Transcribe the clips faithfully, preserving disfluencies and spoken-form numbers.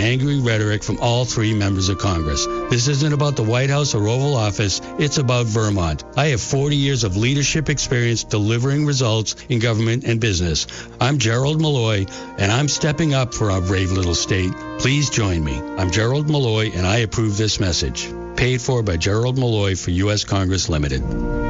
angry rhetoric from all three members of Congress. This isn't about the White House or Oval Office. It's about Vermont. I have forty years of leadership experience delivering results in government and business. I'm Gerald Malloy, and I'm stepping up for our brave little state. Please join me. I'm Gerald Malloy, and I approve this message. Paid for by Gerald Malloy for U S Congress Limited.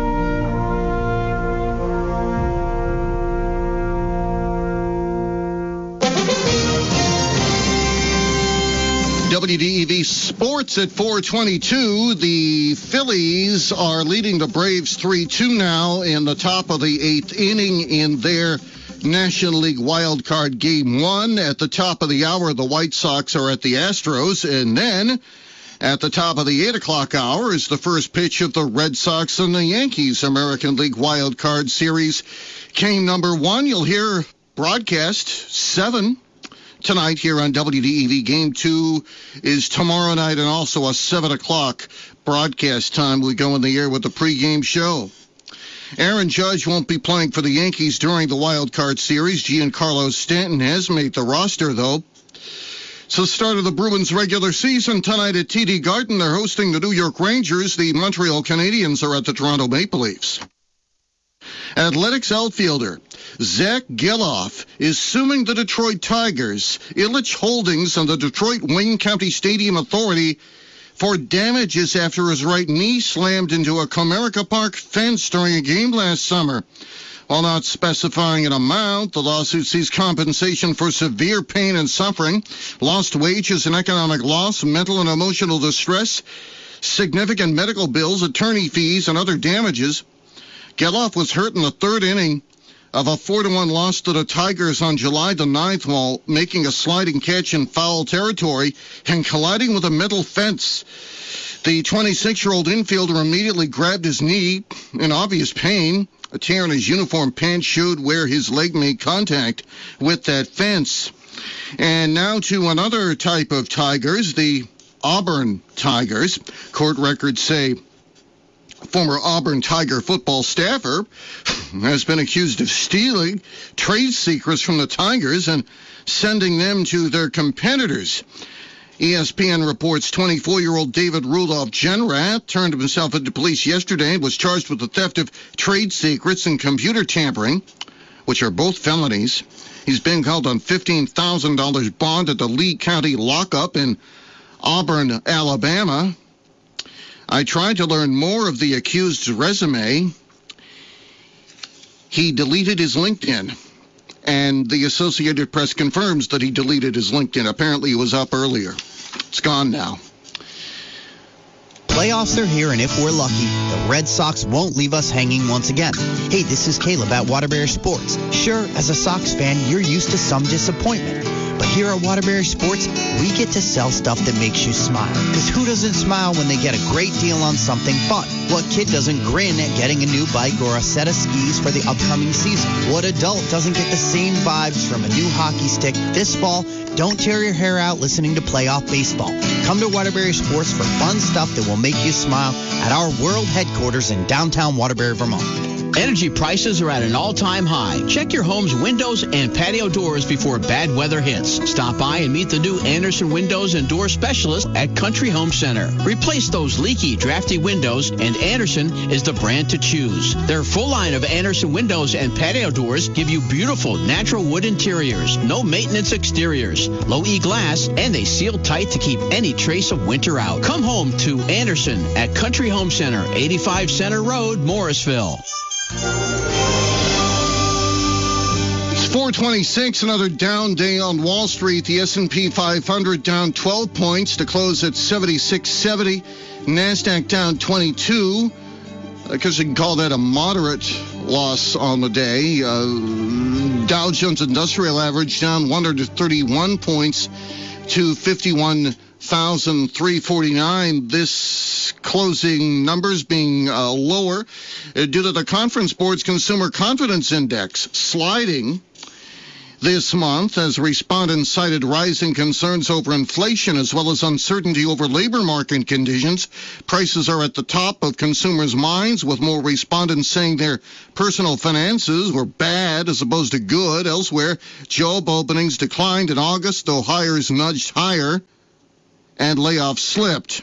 W D E V Sports at four twenty-two. The Phillies are leading the Braves three two now in the top of the eighth inning in their National League Wild Card Game one. At the top of the hour, the White Sox are at the Astros. And then at the top of the eight o'clock hour is the first pitch of the Red Sox and the Yankees American League Wild Card Series. Game number one, you'll hear broadcast seven tonight here on W D E V. Game two is tomorrow night and also a seven o'clock broadcast time. We go in the air with the pregame show. Aaron Judge won't be playing for the Yankees during the Wild Card Series. Giancarlo Stanton has made the roster, though. It's the start of the Bruins regular season tonight at T D Garden. They're hosting the New York Rangers. The Montreal Canadiens are at the Toronto Maple Leafs. Athletics outfielder Zach Geloff is suing the Detroit Tigers, Ilitch Holdings, and the Detroit Wayne County Stadium Authority for damages after his right knee slammed into a Comerica Park fence during a game last summer. While not specifying an amount, the lawsuit seeks compensation for severe pain and suffering, lost wages and economic loss, mental and emotional distress, significant medical bills, attorney fees, and other damages. Geloff was hurt in the third inning of a four to one loss to the Tigers on July the ninth while making a sliding catch in foul territory and colliding with a metal fence. The twenty-six-year-old infielder immediately grabbed his knee in obvious pain. A tear in his uniform pants showed where his leg made contact with that fence. And now to another type of Tigers, the Auburn Tigers. Court records say former Auburn Tiger football staffer has been accused of stealing trade secrets from the Tigers and sending them to their competitors. E S P N reports twenty-four-year-old David Rudolph Jenrath turned himself into police yesterday and was charged with the theft of trade secrets and computer tampering, which are both felonies. He's being held on fifteen thousand dollars bond at the Lee County lockup in Auburn, Alabama. I tried to learn more of the accused's resume. He deleted his LinkedIn, and the Associated Press confirms that he deleted his LinkedIn. Apparently, it was up earlier. It's gone now. Playoffs are here, and if we're lucky, the Red Sox won't leave us hanging once again. Hey, this is Caleb at Waterbury Sports. Sure, as a Sox fan, you're used to some disappointment. But here at Waterbury Sports, we get to sell stuff that makes you smile. Because who doesn't smile when they get a great deal on something fun? What kid doesn't grin at getting a new bike or a set of skis for the upcoming season? What adult doesn't get the same vibes from a new hockey stick this fall? Don't tear your hair out listening to playoff baseball. Come to Waterbury Sports for fun stuff that will make you smile at our world headquarters in downtown Waterbury, Vermont. Energy prices are at an all-time high. Check your home's windows and patio doors before bad weather hits. Stop by and meet the new Anderson Windows and Door Specialist at Country Home Center. Replace those leaky, drafty windows, and Anderson is the brand to choose. Their full line of Anderson windows and patio doors give you beautiful natural wood interiors, no maintenance exteriors, low-E glass, and they seal tight to keep any trace of winter out. Come home to Anderson at Country Home Center, eighty-five Center Road, Morrisville. It's four twenty-six, another down day on Wall Street. The S and P five hundred down twelve points to close at seventy-six seventy. NASDAQ down twenty-two. I guess you can call that a moderate loss on the day. Uh, Dow Jones Industrial Average down one hundred thirty-one points to fifty-one thousand three hundred forty-nine. This closing numbers being uh, lower uh, due to the Conference Board's Consumer Confidence Index sliding. this month as respondents cited rising concerns over inflation as well as uncertainty over labor market conditions. Prices are at the top of consumers' minds, with more respondents saying their personal finances were bad as opposed to good. Elsewhere, job openings declined in August, though hires nudged higher and layoffs slipped.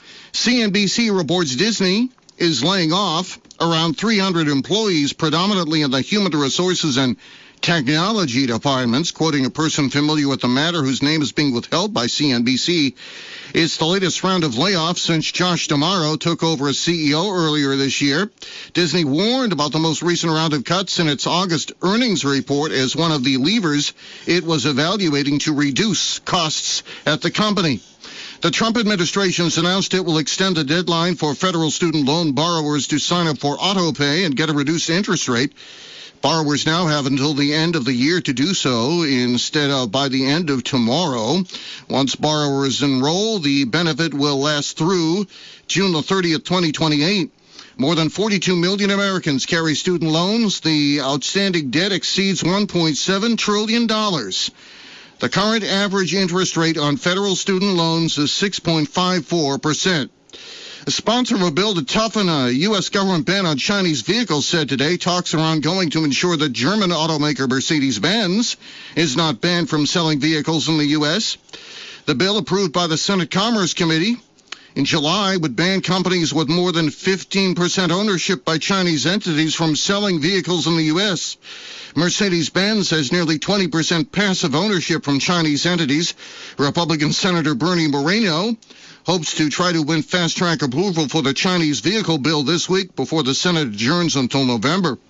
C N B C reports Disney is laying off around three hundred employees, predominantly in the human resources and technology departments. Quoting a person familiar with the matter whose name is being withheld by C N B C, it's the latest round of layoffs since Josh D'Amaro took over as C E O earlier this year. Disney warned about the most recent round of cuts in its August earnings report as one of the levers it was evaluating to reduce costs at the company. The Trump administration has announced it will extend the deadline for federal student loan borrowers to sign up for auto pay and get a reduced interest rate. Borrowers now have until the end of the year to do so instead of by the end of tomorrow. Once borrowers enroll, the benefit will last through June the thirtieth, twenty twenty-eight. More than forty-two million Americans carry student loans. The outstanding debt exceeds one point seven trillion dollars. The current average interest rate on federal student loans is six point five four percent. A sponsor of a bill to toughen a U S government ban on Chinese vehicles said today talks are ongoing to ensure that German automaker Mercedes-Benz is not banned from selling vehicles in the U S. The bill, approved by the Senate Commerce Committee in July, would ban companies with more than fifteen percent ownership by Chinese entities from selling vehicles in the U S. Mercedes-Benz has nearly twenty percent passive ownership from Chinese entities. Republican Senator Bernie Moreno hopes to try to win fast-track approval for the Chinese vehicle bill this week before the Senate adjourns until November.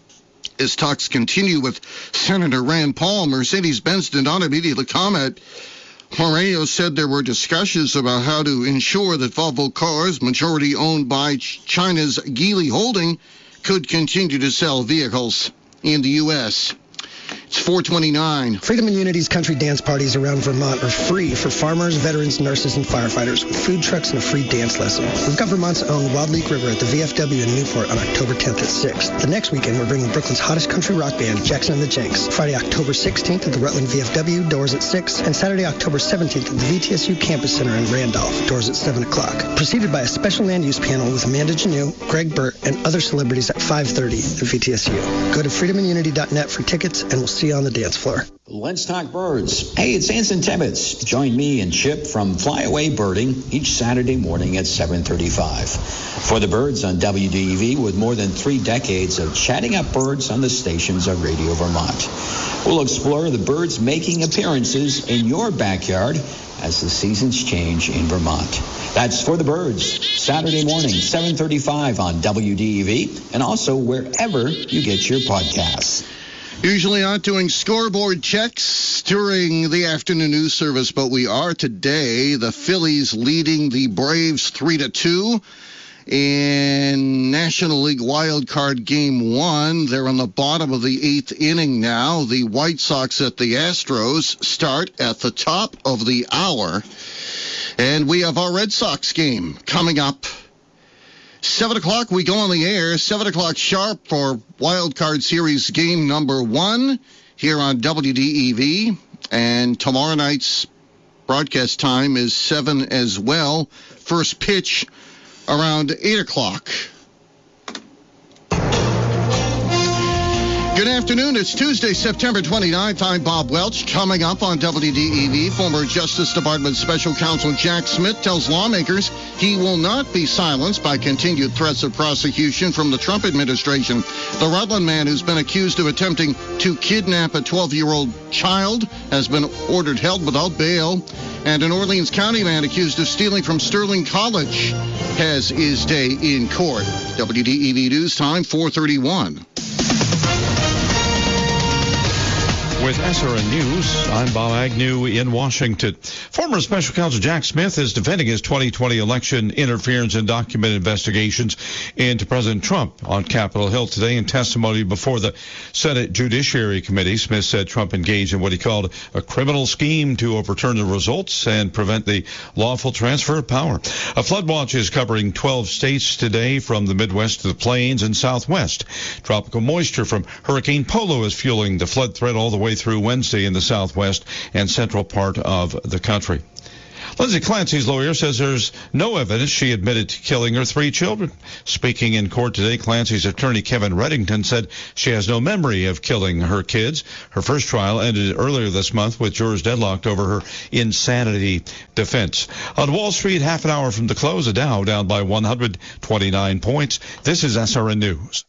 As talks continue with Senator Rand Paul, Mercedes-Benz did not immediately comment. Moreno said there were discussions about how to ensure that Volvo cars, majority owned by China's Geely Holding, could continue to sell vehicles in the U S It's four twenty-nine. Freedom and Unity's country dance parties around Vermont are free for farmers, veterans, nurses, and firefighters with food trucks and a free dance lesson. We've got Vermont's own Wild Leak River at the V F W in Newport on October tenth at six. The next weekend, we're bringing Brooklyn's hottest country rock band, Jackson and the Jenks. Friday, October sixteenth at the Rutland V F W, doors at six. And Saturday, October seventeenth at the V T S U Campus Center in Randolph, doors at seven o'clock. Preceded by a special land use panel with Amanda Janeau, Greg Burt, and other celebrities at five thirty at V T S U. Go to freedom and unity dot net for tickets, and we'll see you on the dance floor. Let's talk birds. Hey, it's Anson Tibbetts. Join me and Chip from Flyaway Birding each Saturday morning at seven thirty-five. For the birds on W D E V, with more than three decades of chatting up birds on the stations of Radio Vermont. We'll explore the birds making appearances in your backyard as the seasons change in Vermont. That's For the Birds, Saturday morning, seven thirty-five on W D E V, and also wherever you get your podcasts. Usually not doing scoreboard checks during the afternoon news service, but we are today. The Phillies leading the Braves three to two in National League Wild Card Game one. They're on the bottom of the eighth inning now. The White Sox at the Astros start at the top of the hour. And we have our Red Sox game coming up. seven o'clock, we go on the air. seven o'clock sharp for Wild Card Series game number one here on W D E V. And tomorrow night's broadcast time is seven as well. First pitch around eight o'clock. Good afternoon. It's Tuesday, September twenty-ninth. I'm Bob Welch. Coming up on W D E V, former Justice Department Special Counsel Jack Smith tells lawmakers he will not be silenced by continued threats of prosecution from the Trump administration. The Rutland man who's been accused of attempting to kidnap a twelve-year-old child has been ordered held without bail. And an Orleans County man accused of stealing from Sterling College has his day in court. W D E V News Time, four thirty-one. With S R N News, I'm Bob Agnew in Washington. Former Special Counsel Jack Smith is defending his twenty twenty election interference and document investigations into President Trump on Capitol Hill today. In testimony before the Senate Judiciary Committee, Smith said Trump engaged in what he called a criminal scheme to overturn the results and prevent the lawful transfer of power. A flood watch is covering twelve states today, from the Midwest to the Plains and Southwest. Tropical moisture from Hurricane Polo is fueling the flood threat all the way way through Wednesday in the southwest and central part of the country. Lindsay Clancy's lawyer says there's no evidence she admitted to killing her three children. Speaking in court today, Clancy's attorney Kevin Reddington said she has no memory of killing her kids. Her first trial ended earlier this month with jurors deadlocked over her insanity defense. On Wall Street, half an hour from the close, the Dow down by one hundred twenty-nine points. This is S R N News.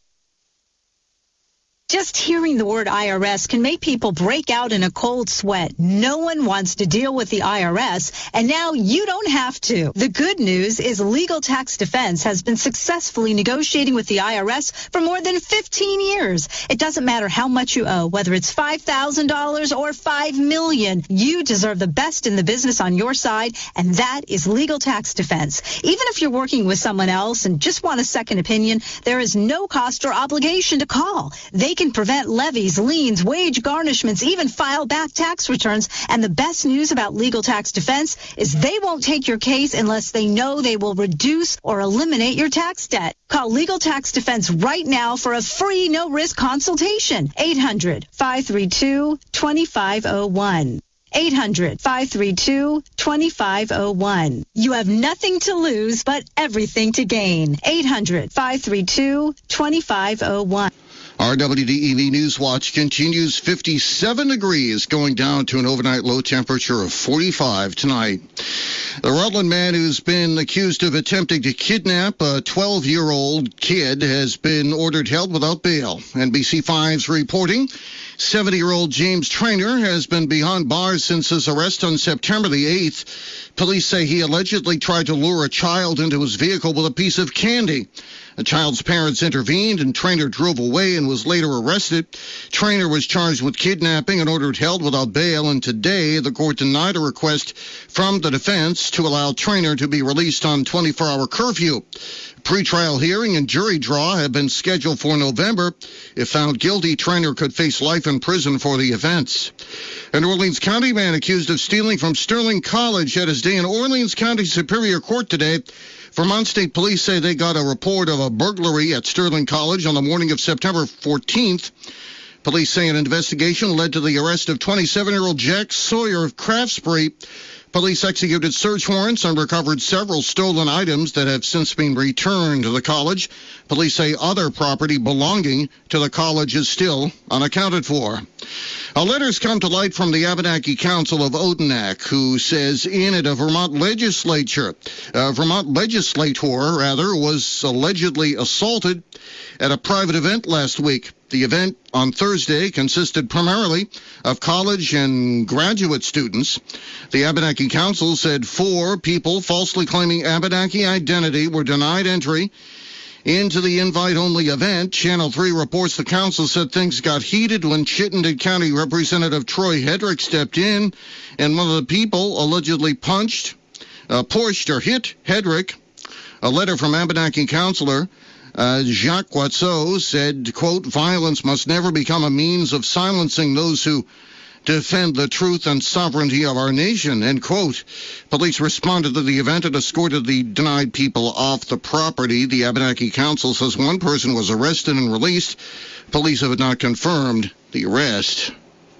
Just hearing the word I R S can make people break out in a cold sweat. No one wants to deal with the I R S, and now you don't have to. The good news is Legal Tax Defense has been successfully negotiating with the I R S for more than fifteen years. It doesn't matter how much you owe, whether it's five thousand dollars or five million dollars. You deserve the best in the business on your side, and that is Legal Tax Defense. Even if you're working with someone else and just want a second opinion, there is no cost or obligation to call. They can prevent levies, liens, wage garnishments, even file back tax returns. And the best news about Legal Tax Defense is they won't take your case unless they know they will reduce or eliminate your tax debt. Call Legal Tax Defense right now for a free no-risk consultation. eight hundred, five three two, two five zero one. eight hundred, five three two, two five zero one. You have nothing to lose but everything to gain. eight hundred, five three two, two five zero one. Our W D E V News Watch continues fifty-seven degrees, going down to an overnight low temperature of forty-five tonight. The Rutland man who's been accused of attempting to kidnap a twelve-year-old kid has been ordered held without bail. N B C five's reporting. seventy-year-old James Trainer has been behind bars since his arrest on September the eighth. Police say he allegedly tried to lure a child into his vehicle with a piece of candy. The child's parents intervened, and Trainer drove away and was later arrested. Trainer was charged with kidnapping and ordered held without bail, and today the court denied a request from the defense to allow Trainer to be released on twenty-four hour curfew. Pretrial hearing and jury draw have been scheduled for November. If found guilty, Trainer could face life in prison for the offense. An Orleans County man accused of stealing from Sterling College had his day in Orleans County Superior Court today. Vermont State Police say they got a report of a burglary at Sterling College on the morning of September fourteenth. Police say an investigation led to the arrest of twenty-seven-year-old Jack Sawyer of Craftsbury. Police executed search warrants and recovered several stolen items that have since been returned to the college. Police say other property belonging to the college is still unaccounted for. A letter's come to light from the Abenaki Council of Odanak, who says in it a Vermont legislature, a Vermont legislator, rather, was allegedly assaulted at a private event last week. The event on Thursday consisted primarily of college and graduate students. The Abenaki Council said four people falsely claiming Abenaki identity were denied entry into the invite-only event. Channel three reports the council said things got heated when Chittenden County Representative Troy Hedrick stepped in, and one of the people allegedly punched, uh, pushed, or hit Hedrick. A letter from Abenaki Councilor Uh, Jacques Watteau said, quote, violence must never become a means of silencing those who defend the truth and sovereignty of our nation, end quote. Police responded to the event and escorted the denied people off the property. The Abenaki Council says one person was arrested and released. Police have not confirmed the arrest.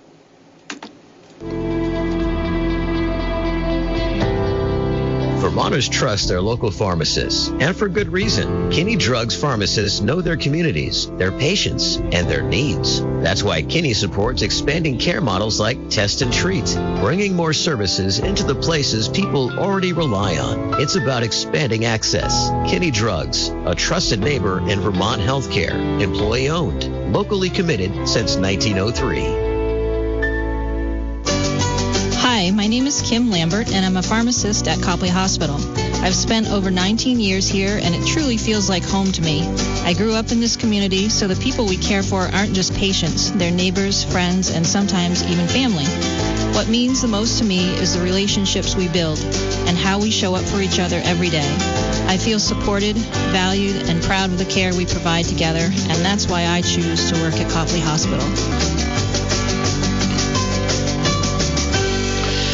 Vermonters trust their local pharmacists, and for good reason. Kinney Drugs pharmacists know their communities, their patients, and their needs. That's why Kinney supports expanding care models like Test and Treat, bringing more services into the places people already rely on. It's about expanding access. Kinney Drugs, a trusted neighbor in Vermont healthcare, employee-owned, locally committed since nineteen oh three. Hi, my name is Kim Lambert, and I'm a pharmacist at Copley Hospital. I've spent over nineteen years here, and it truly feels like home to me. I grew up in this community, so the people we care for aren't just patients. They're neighbors, friends, and sometimes even family. What means the most to me is the relationships we build and how we show up for each other every day. I feel supported, valued, and proud of the care we provide together, and that's why I choose to work at Copley Hospital.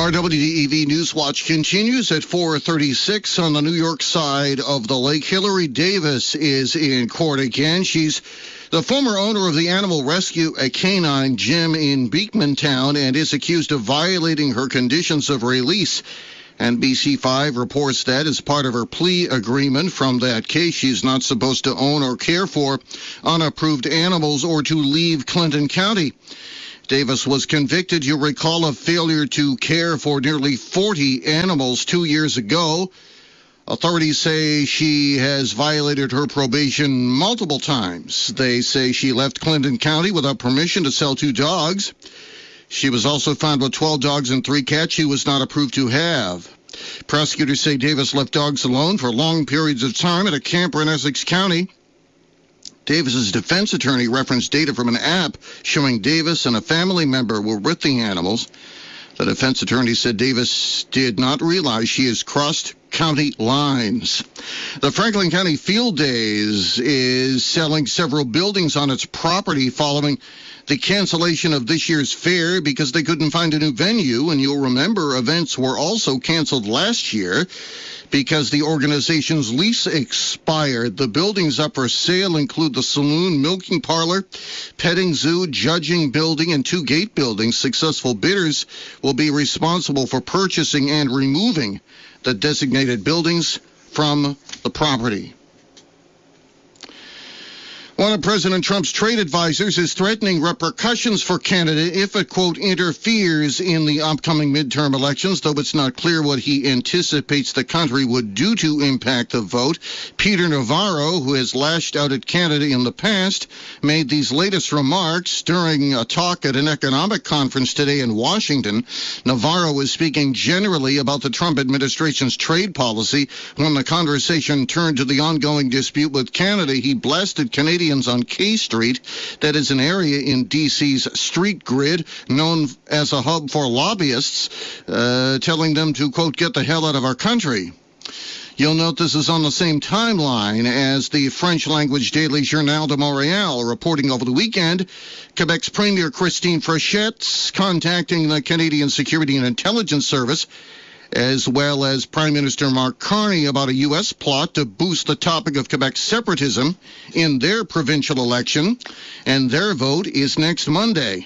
Our W D E V Newswatch continues at four thirty-six on the New York side of the lake. Hillary Davis is in court again. She's the former owner of the animal rescue, a canine gym in Beekmantown, and is accused of violating her conditions of release. N B C five reports that as part of her plea agreement from that case, she's not supposed to own or care for unapproved animals or to leave Clinton County. Davis was convicted, you recall, of failure to care for nearly forty animals two years ago. Authorities say she has violated her probation multiple times. They say she left Clinton County without permission to sell two dogs. She was also found with twelve dogs and three cats she was not approved to have. Prosecutors say Davis left dogs alone for long periods of time at a camper in Essex County. Davis's defense attorney referenced data from an app showing Davis and a family member were with the animals. The defense attorney said Davis did not realize she has crossed county lines. The Franklin County Field Days is selling several buildings on its property following the cancellation of this year's fair because they couldn't find a new venue. And you'll remember events were also canceled last year because the organization's lease expired. The buildings up for sale include the saloon, milking parlor, petting zoo, judging building, and two gate buildings. Successful bidders will be responsible for purchasing and removing the designated buildings from the property. One of President Trump's trade advisors is threatening repercussions for Canada if it, quote, interferes in the upcoming midterm elections, though it's not clear what he anticipates the country would do to impact the vote. Peter Navarro, who has lashed out at Canada in the past, made these latest remarks during a talk at an economic conference today in Washington. Navarro was speaking generally about the Trump administration's trade policy. When the conversation turned to the ongoing dispute with Canada, he blasted Canadian on K Street. That is an area in D C's street grid known as a hub for lobbyists, uh, telling them to, quote, get the hell out of our country. You'll note this is on the same timeline as the French-language daily Journal de Montréal, reporting over the weekend Quebec's Premier Christine Fréchette contacting the Canadian Security and Intelligence Service, as well as Prime Minister Mark Carney, about a U S plot to boost the topic of Quebec separatism in their provincial election, and their vote is next Monday.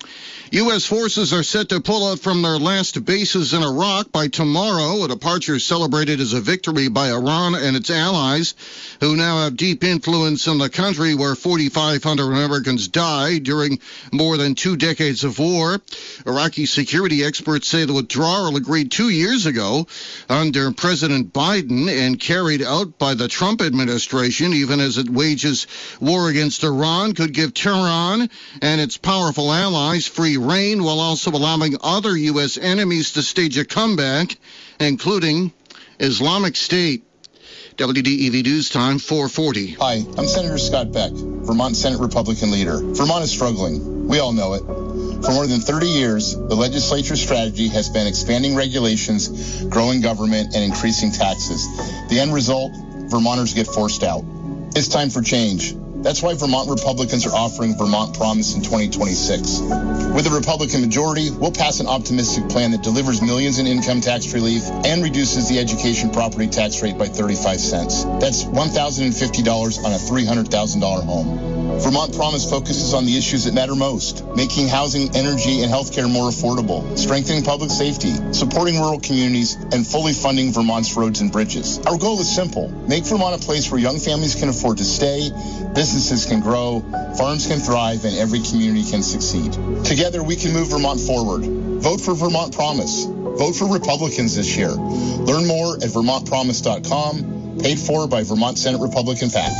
U S forces are set to pull out from their last bases in Iraq by tomorrow, a departure celebrated as a victory by Iran and its allies, who now have deep influence in the country where forty-five hundred Americans died during more than two decades of war. Iraqi security experts say the withdrawal agreed two years ago under President Biden and carried out by the Trump administration, even as it wages war against Iran, could give Tehran and its powerful allies free reign while also allowing other U S enemies to stage a comeback, including Islamic State. W D E V News Time, four forty. Hi, I'm Senator Scott Beck, Vermont Senate Republican leader. Vermont is struggling. We all know it. For more than thirty years, the legislature's strategy has been expanding regulations, growing government, and increasing taxes. The end result, Vermonters get forced out. It's time for change. That's why Vermont Republicans are offering Vermont Promise in twenty twenty-six. With a Republican majority, we'll pass an optimistic plan that delivers millions in income tax relief and reduces the education property tax rate by thirty-five cents. That's one thousand fifty dollars on a three hundred thousand dollars home. Vermont Promise focuses on the issues that matter most, making housing, energy, and healthcare more affordable, strengthening public safety, supporting rural communities, and fully funding Vermont's roads and bridges. Our goal is simple: make Vermont a place where young families can afford to stay, businesses can grow, farms can thrive, and every community can succeed. Together, we can move Vermont forward. Vote for Vermont Promise. Vote for Republicans this year. Learn more at vermont promise dot com, paid for by Vermont Senate Republican PAC.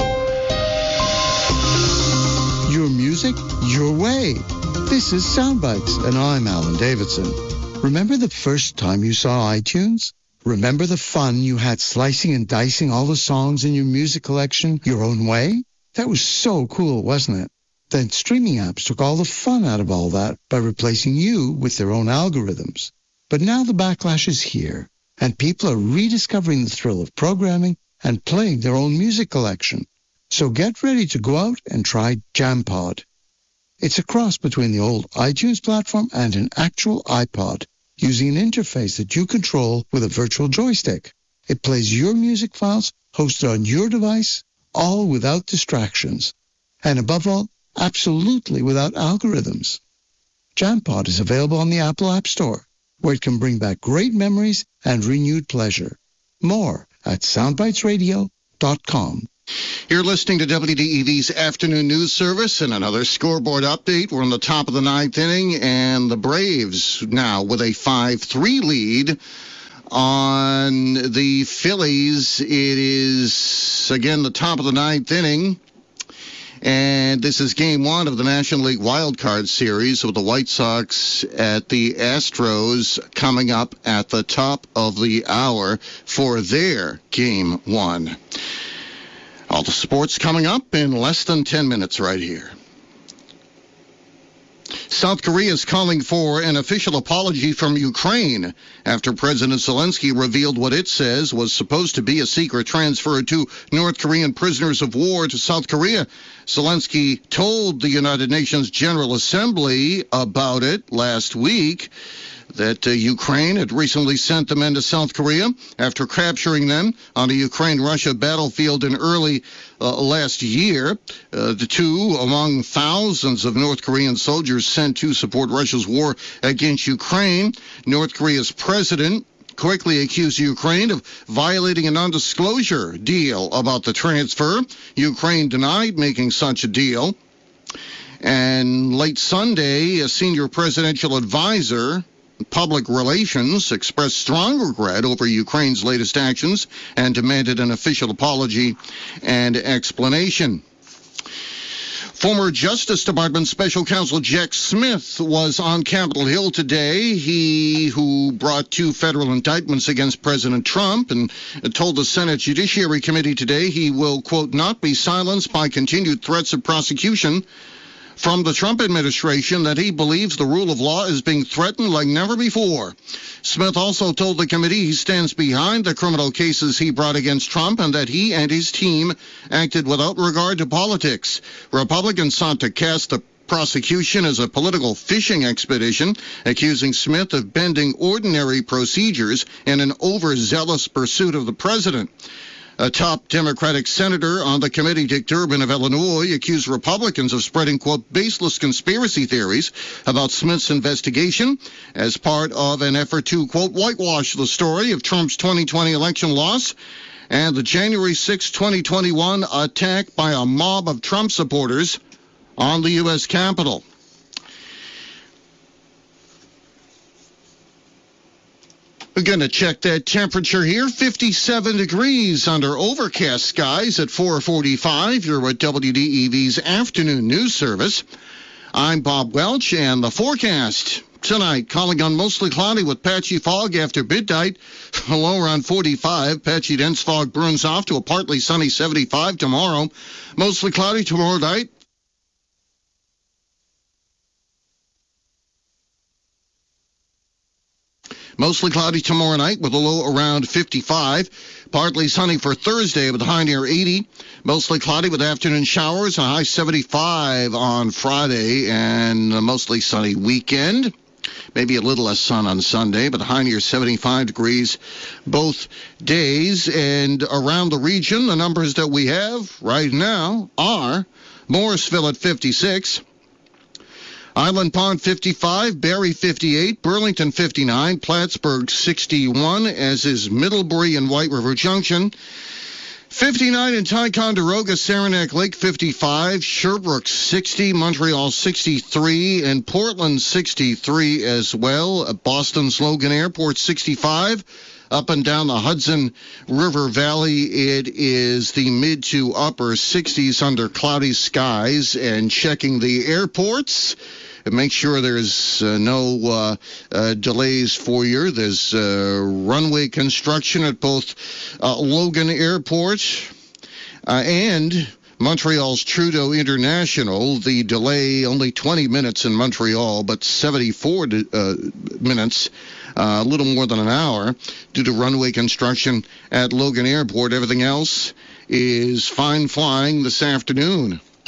Your music, your way. This is Soundbites, and I'm Alan Davidson. Remember the first time you saw iTunes? Remember the fun you had slicing and dicing all the songs in your music collection your own way? That was so cool, wasn't it? Then streaming apps took all the fun out of all that by replacing you with their own algorithms. But now the backlash is here, and people are rediscovering the thrill of programming and playing their own music collection. So get ready to go out and try JamPod. It's a cross between the old iTunes platform and an actual iPod. using an interface that you control with a virtual joystick. It plays your music files hosted on your device, all without distractions. And above all, absolutely without algorithms. JamPod is available on the Apple App Store, where it can bring back great memories and renewed pleasure. More at soundbites radio dot com. You're listening to W D E V's Afternoon News Service and another scoreboard update. We're in the top of the ninth inning, and the Braves now with a five three lead on the Phillies. It is, again, the top of the ninth inning. And this is game one of the National League Wild Card Series with the White Sox at the Astros coming up at the top of the hour for their game one. All the sports coming up in less than ten minutes right here. South Korea is calling for an official apology from Ukraine after President Zelensky revealed what it says was supposed to be a secret transfer of two North Korean prisoners of war to South Korea. Zelensky told the United Nations General Assembly about it last week, that uh, Ukraine had recently sent the men to South Korea after capturing them on a Ukraine-Russia battlefield in early uh, last year. Uh, the two, among thousands of North Korean soldiers sent to support Russia's war against Ukraine. North Korea's president quickly accused Ukraine of violating a non-disclosure deal about the transfer. Ukraine denied making such a deal. And late Sunday, a senior presidential advisor, Public Relations, expressed strong regret over Ukraine's latest actions and demanded an official apology and explanation. Former Justice Department Special Counsel Jack Smith was on Capitol Hill today. He who brought two federal indictments against President Trump and told the Senate Judiciary Committee today he will, quote, not be silenced by continued threats of prosecution from the Trump administration, that he believes the rule of law is being threatened like never before. Smith also told the committee he stands behind the criminal cases he brought against Trump and that he and his team acted without regard to politics. Republicans sought to cast the prosecution as a political fishing expedition, accusing Smith of bending ordinary procedures in an overzealous pursuit of the president. A top Democratic senator on the committee, Dick Durbin of Illinois, accused Republicans of spreading, quote, baseless conspiracy theories about Smith's investigation as part of an effort to, quote, whitewash the story of Trump's twenty twenty election loss and the January sixth, twenty twenty-one attack by a mob of Trump supporters on the U S Capitol. We're going to check that temperature here. fifty-seven degrees under overcast skies at four forty-five. You're at W D E V's Afternoon News Service. I'm Bob Welch, and the forecast tonight calling on mostly cloudy with patchy fog after midnight. Low around forty-five. Patchy dense fog burns off to a partly sunny seventy-five tomorrow. Mostly cloudy tomorrow night. Mostly cloudy tomorrow night with a low around fifty-five. Partly sunny for Thursday with a high near eighty. Mostly cloudy with afternoon showers, a high seventy-five on Friday, and a mostly sunny weekend. Maybe a little less sun on Sunday, but a high near seventy-five degrees both days. And around the region, the numbers that we have right now are Morrisville at fifty-six. Island Pond fifty-five, Barrie fifty-eight, Burlington fifty-nine, Plattsburgh sixty-one, as is Middlebury and White River Junction. fifty-nine in Ticonderoga, Saranac Lake fifty-five, Sherbrooke sixty, Montreal sixty-three, and Portland sixty-three as well. Boston's Logan Airport sixty-five. Up and down the Hudson River Valley, it is the mid to upper sixties under cloudy skies. And checking the airports, make sure there's uh, no uh, uh, delays for you. There's uh, runway construction at both uh, Logan Airport uh, and Montreal's Trudeau International. The delay only twenty minutes in Montreal, but seventy-four uh, minutes. Uh, a little more than an hour due to runway construction at Logan Airport. Everything else is fine flying this afternoon.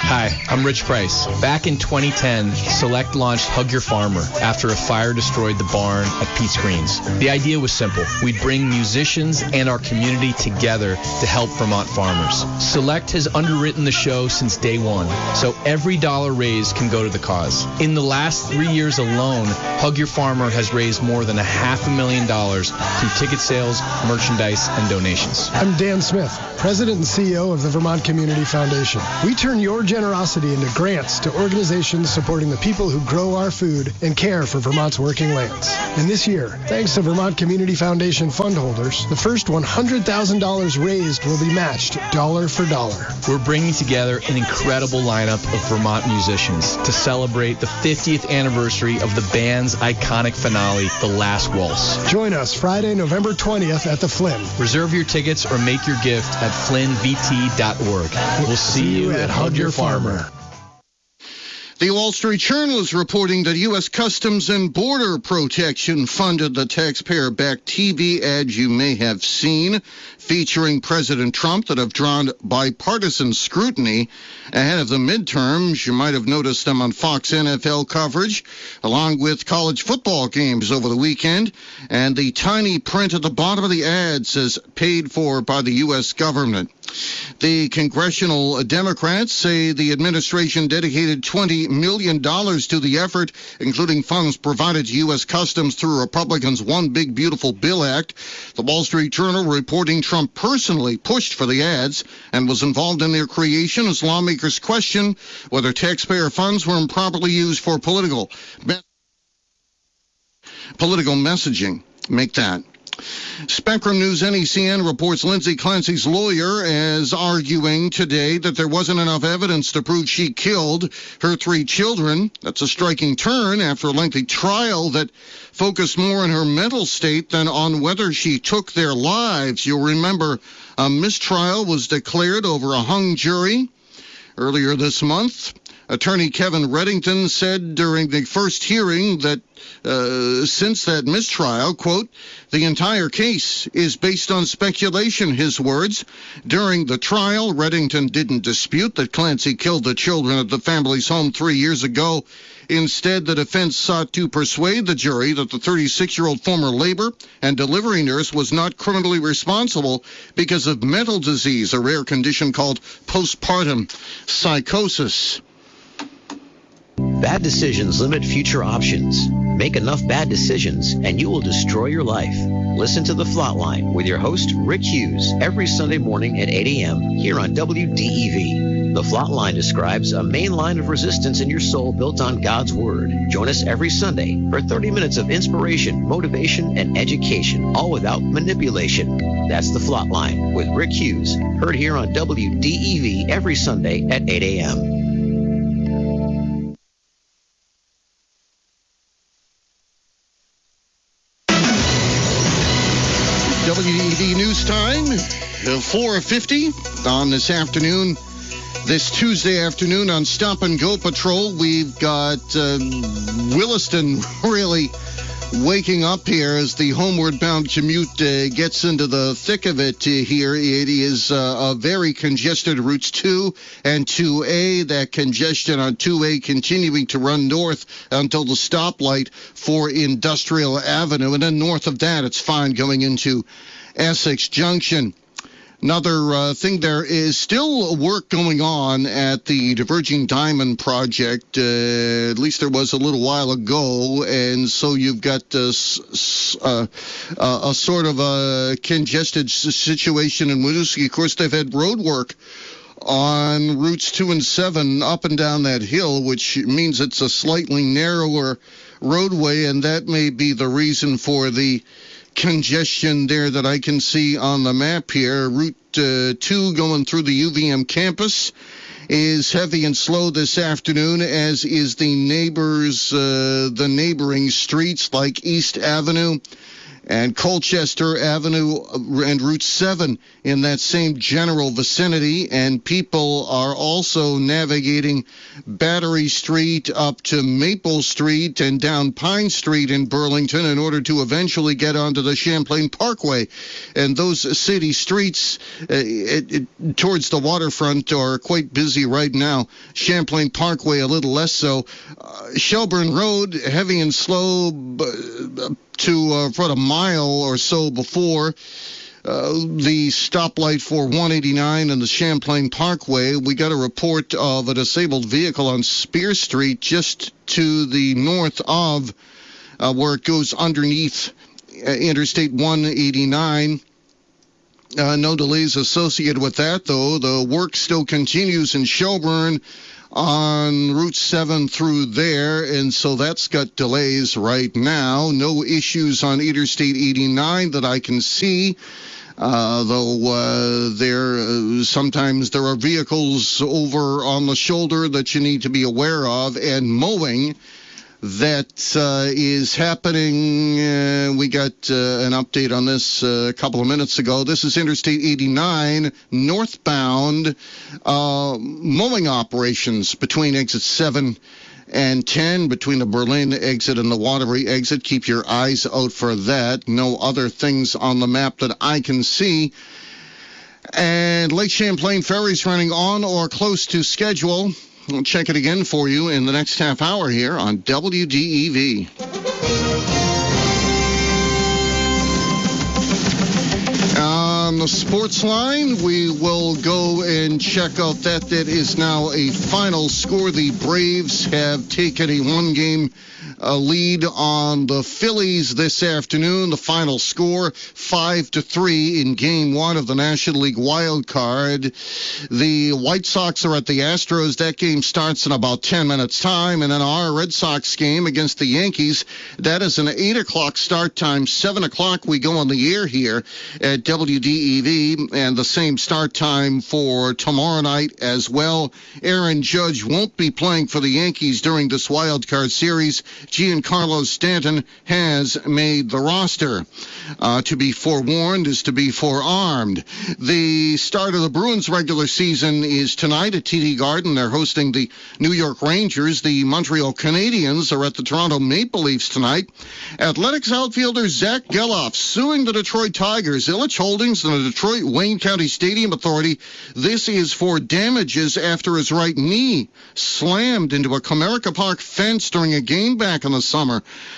Hi, I'm Rich Price. Back in twenty ten, Select launched Hug Your Farmer after a fire destroyed the barn at Pete's Greens. The idea was simple. We'd bring musicians and our community together to help Vermont farmers. Select has underwritten the show since day one, so every dollar raised can go to the cause. In the last three years alone, Hug Your Farmer has raised more than a half a million dollars through ticket sales, merchandise, and donations. I'm Dan Smith, President and C E O of the Vermont Community Foundation. We turn your generosity into grants to organizations supporting the people who grow our food and care for Vermont's working lands. And this year, thanks to Vermont Community Foundation fund holders, the first one hundred thousand dollars raised will be matched dollar for dollar. We're bringing together an incredible lineup of Vermont musicians to celebrate the fiftieth anniversary of the band's iconic finale, The Last Waltz. Join us Friday, November twentieth at the Flynn. Reserve your tickets or make your gift at flynn v t dot org. We'll see you at Hug Your Farmer. The Wall Street Journal is reporting that U S. Customs and Border Protection funded the taxpayer-backed T V ads you may have seen featuring President Trump that have drawn bipartisan scrutiny ahead of the midterms. You might have noticed them on Fox N F L coverage, along with college football games over the weekend. And the tiny print at the bottom of the ad says, paid for by the U S government. The congressional Democrats say the administration dedicated twenty million dollars to the effort, including funds provided to U S. Customs through Republicans' One Big Beautiful Bill Act. The Wall Street Journal reporting Trump personally pushed for the ads and was involved in their creation as lawmakers question whether taxpayer funds were improperly used for political, political messaging. Make that. Spectrum News N E C N reports Lindsay Clancy's lawyer is arguing today that there wasn't enough evidence to prove she killed her three children. That's a striking turn after a lengthy trial that focused more on her mental state than on whether she took their lives. You'll remember a mistrial was declared over a hung jury earlier this month. Attorney Kevin Reddington said during the first hearing that uh, since that mistrial, quote, the entire case is based on speculation, his words. During the trial, Reddington didn't dispute that Clancy killed the children at the family's home three years ago. Instead, the defense sought to persuade the jury that the thirty-six-year-old former labor and delivery nurse was not criminally responsible because of mental disease, a rare condition called postpartum psychosis. Bad decisions limit future options. Make enough bad decisions and you will destroy your life. Listen to The Flatline with your host, Rick Hughes, every Sunday morning at eight a.m. here on W D E V. The Flatline describes a main line of resistance in your soul built on God's Word. Join us every Sunday for thirty minutes of inspiration, motivation, and education, all without manipulation. That's The Flatline with Rick Hughes, heard here on W D E V every Sunday at eight a.m. W D E V News Time, four fifty on this afternoon. This Tuesday afternoon on Stop and Go Patrol, we've got uh, Williston really waking up here as the homeward bound commute uh, gets into the thick of it uh, here. It is uh, a very congested routes two and two A. That congestion on two A continuing to run north until the stoplight for Industrial Avenue. And then north of that, it's fine going into Essex Junction. Another uh, thing, there is still work going on at the Diverging Diamond project. Uh, at least there was a little while ago. And so you've got uh, uh, uh, a sort of a congested situation in Winooski. Of course, they've had road work on routes two and seven up and down that hill, which means it's a slightly narrower roadway. And that may be the reason for the congestion there that I can see on the map here. Route uh, two going through the U V M campus is heavy and slow this afternoon, as is the neighbors, uh, the neighboring streets like East Avenue and Colchester Avenue and Route seven in that same general vicinity. And people are also navigating Battery Street up to Maple Street and down Pine Street in Burlington in order to eventually get onto the Champlain Parkway. And those city streets uh, it, it, towards the waterfront are quite busy right now. Champlain Parkway a little less so. Uh, Shelburne Road, heavy and slow uh, to uh, about a mile or so before uh, the stoplight for one eighty-nine and the Champlain Parkway. We got a report of a disabled vehicle on Spear Street just to the north of uh, where it goes underneath uh, Interstate one eighty-nine. Uh, no delays associated with that, though. The work still continues in Shelburne on Route seven through there, and so that's got delays right now. No issues on Interstate eighty-nine that I can see, uh, though uh, there uh, sometimes there are vehicles over on the shoulder that you need to be aware of, and mowing that uh, is happening. Uh, we got uh, an update on this uh, a couple of minutes ago. This is Interstate eighty-nine northbound uh, mowing operations between exit seven and ten, between the Berlin exit and the Waterbury exit. Keep your eyes out for that. No other things on the map that I can see. And Lake Champlain Ferry's running on or close to schedule. We'll check it again for you in the next half hour here on W D E V. On the sports line, we will go and check out that. That is now a final score. The Braves have taken a one-game uh, lead on the Phillies this afternoon. The final score, five to three in Game One of the National League Wild Card. The White Sox are at the Astros. That game starts in about ten minutes' time, and then our Red Sox game against the Yankees. That is an eight o'clock start time. Seven o'clock we go on the air here at W D E V, and the same start time for tomorrow night as well. Aaron Judge won't be playing for the Yankees during this wild card series. Giancarlo Stanton has made the roster. Uh, to be forewarned is to be forearmed. The start of the Bruins regular season is tonight at T D Garden. They're hosting the New York Rangers. The Montreal Canadiens are at the Toronto Maple Leafs tonight. Athletics outfielder Zach Geloff suing the Detroit Tigers, Illich Holdings, and the Detroit Wayne County Stadium Authority. This is for damages after his right knee slammed into a Comerica Park fence during a game back in the summer.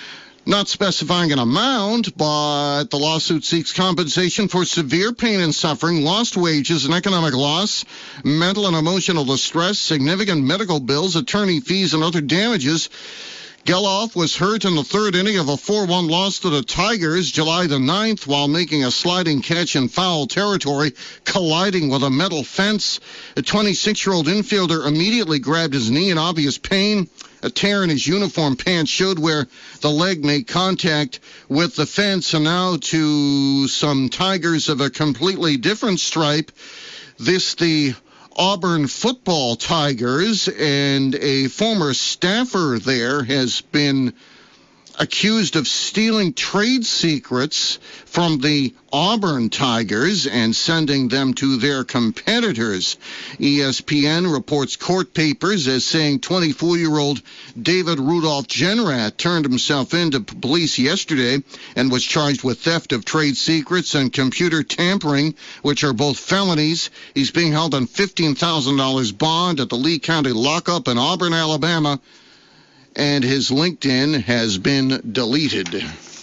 Not specifying an amount, but the lawsuit seeks compensation for severe pain and suffering, lost wages and economic loss, mental and emotional distress, significant medical bills, attorney fees, and other damages. Geloff was hurt in the third inning of a four one loss to the Tigers July the ninth while making a sliding catch in foul territory, colliding with a metal fence. A twenty-six-year-old infielder immediately grabbed his knee in obvious pain. A tear in his uniform pants showed where the leg made contact with the fence. And now to some Tigers of a completely different stripe. This the Auburn football Tigers, and a former staffer there has been accused of stealing trade secrets from the Auburn Tigers and sending them to their competitors. E S P N reports court papers as saying twenty-four-year-old David Rudolph Jenrat turned himself in to police yesterday and was charged with theft of trade secrets and computer tampering, which are both felonies. He's being held on fifteen thousand dollars bond at the Lee County lockup in Auburn, Alabama, and his LinkedIn has been deleted.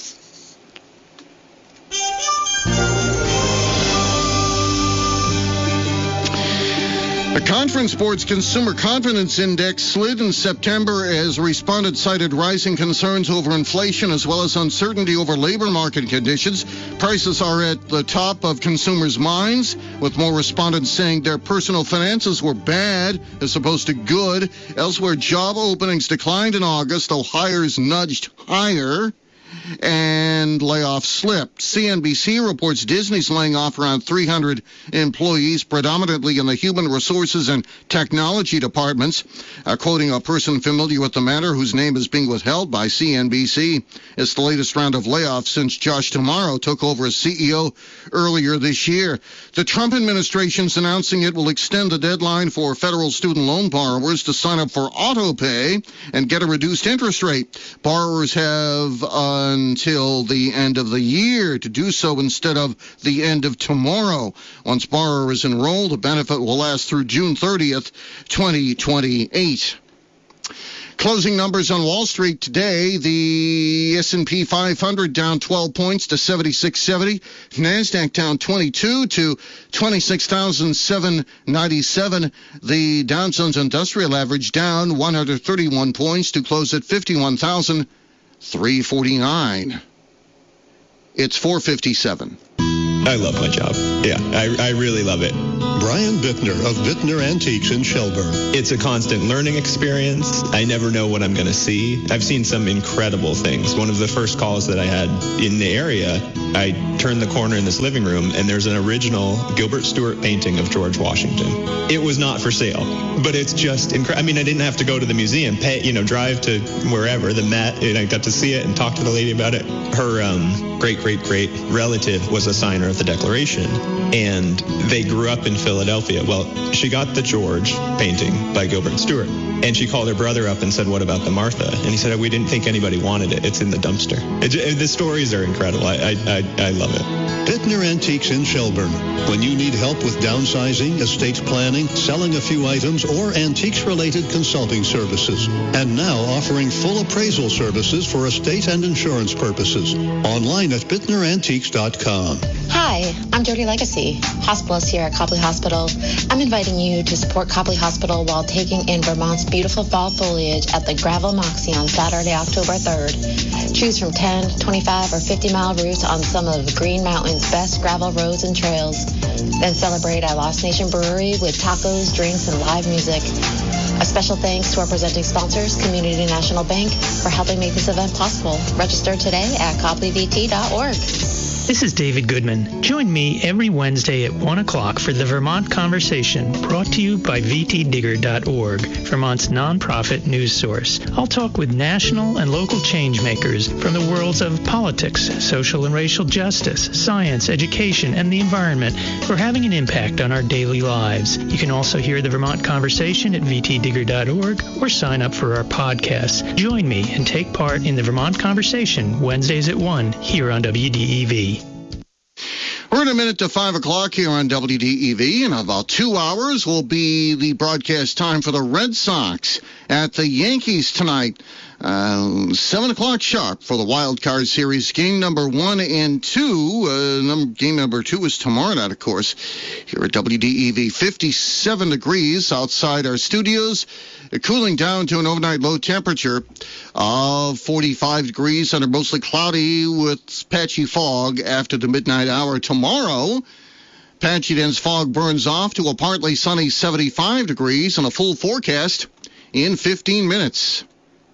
The Conference Board's Consumer Confidence Index slid in September as respondents cited rising concerns over inflation as well as uncertainty over labor market conditions. Prices are at the top of consumers' minds, with more respondents saying their personal finances were bad as opposed to good. Elsewhere, job openings declined in August, though hires nudged higher. and layoff slipped. C N B C reports Disney's laying off around three hundred employees, predominantly in the human resources and technology departments. Uh, quoting a person familiar with the matter whose name is being withheld by C N B C, it's the latest round of layoffs since Josh D'Amaro took over as C E O earlier this year. The Trump administration's announcing it will extend the deadline for federal student loan borrowers to sign up for auto pay and get a reduced interest rate. Borrowers have until the end of the year to do so instead of the end of tomorrow. Once borrowers enroll, the benefit will last through June thirtieth, twenty twenty-eight. Closing numbers on Wall Street today, the S and P five hundred down twelve points to seventy-six seventy. NASDAQ down twenty-two to twenty-six thousand seven hundred ninety-seven. The Dow Jones Industrial Average down one hundred thirty-one points to close at fifty-one thousand three hundred forty-nine. It's four fifty-seven. I love my job. Yeah, I, I really love it. Brian Bittner of Bittner Antiques in Shelburne. It's a constant learning experience. I never know what I'm going to see. I've seen some incredible things. One of the first calls that I had in the area, I turned the corner in this living room, and there's an original Gilbert Stuart painting of George Washington. It was not for sale, but it's just incredible. I mean, I didn't have to go to the museum, pay, you know, drive to wherever, the Met, and I got to see it and talk to the lady about it. Her um, great, great, great relative was a signer of the Declaration, and they grew up in Philadelphia. Well, she got the George painting by Gilbert Stuart, and she called her brother up and said, "What about the Martha?" And he said, "We didn't think anybody wanted it. It's in the dumpster." It, the stories are incredible. I, I, I, I love it. Bittner Antiques in Shelburne. When you need help with downsizing, estate planning, selling a few items, or antiques-related consulting services. And now offering full appraisal services for estate and insurance purposes. Online at bittner antiques dot com. Hi, I'm Jody Legacy, hospitalist here at Copley Hospital. I'm inviting you to support Copley Hospital while taking in Vermont's beautiful fall foliage at the Gravel Moxie on Saturday, October third. Choose from ten, twenty-five, or fifty mile routes on some of Green Mountain's best gravel roads and trails. Then celebrate at Lost Nation Brewery with tacos, drinks, and live music. A special thanks to our presenting sponsors, Community National Bank, for helping make this event possible. Register today at copley v t dot org. This is David Goodman. Join me every Wednesday at one o'clock for the Vermont Conversation, brought to you by v t digger dot org, Vermont's nonprofit news source. I'll talk with national and local change makers from the worlds of politics, social and racial justice, science, education, and the environment who are having an impact on our daily lives. You can also hear the Vermont Conversation at v t digger dot org or sign up for our podcasts. Join me and take part in the Vermont Conversation Wednesdays at one here on W D E V. We're in a minute to five o'clock here on W D E V. In about two hours will be the broadcast time for the Red Sox at the Yankees tonight. Uh, seven o'clock sharp for the Wild Card Series. Game number one and two. Uh, number, game number two is tomorrow night, of course, here at W D E V. fifty-seven degrees outside our studios. Uh, cooling down to an overnight low temperature of forty-five degrees under mostly cloudy with patchy fog after the midnight hour tomorrow. Patchy dense fog burns off to a partly sunny seventy-five degrees and a full forecast in fifteen minutes.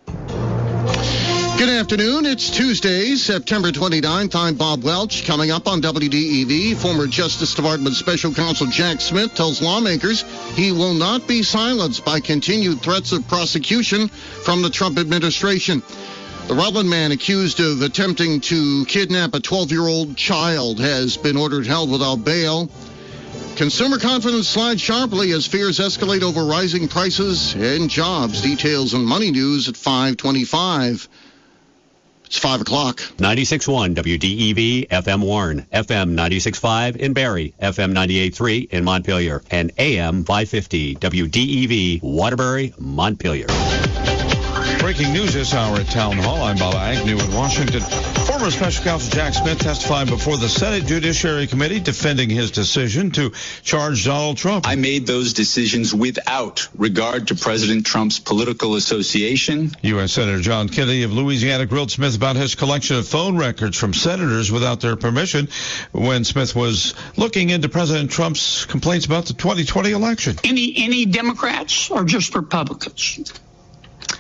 Good afternoon. It's Tuesday, September twenty-ninth. I'm Bob Welch. Coming up on W D E V, former Justice Department Special Counsel Jack Smith tells lawmakers he will not be silenced by continued threats of prosecution from the Trump administration. The Rutland man accused of attempting to kidnap a twelve-year-old child has been ordered held without bail. Consumer confidence slides sharply as fears escalate over rising prices and jobs. Details on Money News at five twenty-five. It's five o'clock. ninety-six point one W D E V, F M Warren, F M ninety-six point five in Barrie, F M ninety-eight point three in Montpelier, and A M five fifty W D E V, Waterbury, Montpelier. Breaking news this hour at Town Hall. I'm Bob Agnew in Washington. Former Special Counsel Jack Smith testified before the Senate Judiciary Committee defending his decision to charge Donald Trump. I made those decisions without regard to President Trump's political association. U S Senator John Kennedy of Louisiana grilled Smith about his collection of phone records from senators without their permission when Smith was looking into President Trump's complaints about the twenty twenty election. Any, any Democrats or just Republicans?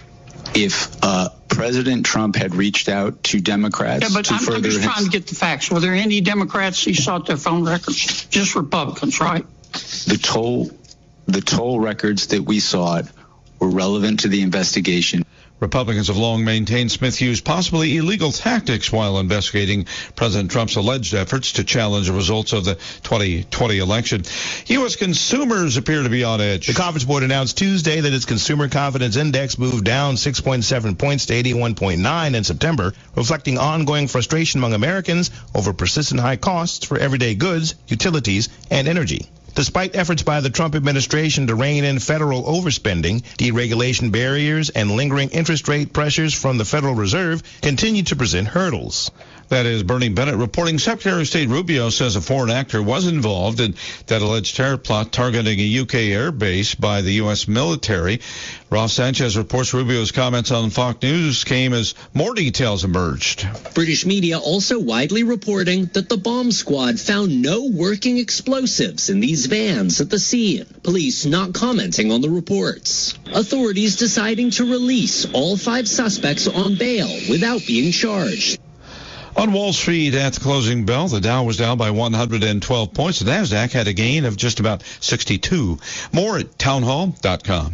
if uh, President Trump had reached out to Democrats Yeah, but to I'm, further I'm just his, trying to get the facts. Were there any Democrats who sought their phone records? Just Republicans, right? the toll the toll records that we sought were relevant to the investigation. Republicans have long maintained Smith used possibly illegal tactics while investigating President Trump's alleged efforts to challenge the results of the twenty twenty election. U S consumers appear to be on edge. The Conference Board announced Tuesday that its Consumer Confidence Index moved down six point seven points to eighty-one point nine in September, reflecting ongoing frustration among Americans over persistent high costs for everyday goods, utilities, and energy. Despite efforts by the Trump administration to rein in federal overspending, deregulation barriers and lingering interest rate pressures from the Federal Reserve continue to present hurdles. That is Bernie Bennett reporting. Secretary of State Rubio says a foreign actor was involved in that alleged terror plot targeting a U K air base by the U S military. Ross Sanchez reports Rubio's comments on Fox News came as more details emerged. British media also widely reporting that the bomb squad found no working explosives in these vans at the scene. Police not commenting on the reports. Authorities deciding to release all five suspects on bail without being charged. On Wall Street at the closing bell, the Dow was down by one hundred twelve points. The Nasdaq had a gain of just about sixty-two. More at townhall dot com.